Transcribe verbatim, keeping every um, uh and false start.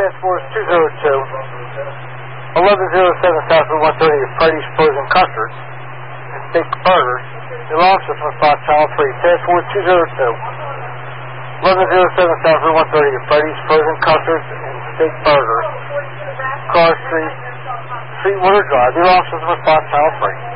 Task Force two oh two, eleven oh seven South Route one thirty at Freddy's Frozen Custards and Steak Burgers. The alarm system response channel three. Task Force two oh two, eleven oh seven South Route one thirty at Freddy's Frozen Custards and Steak Burgers, Carr Street, Sweetwater Drive. The alarm system response channel three.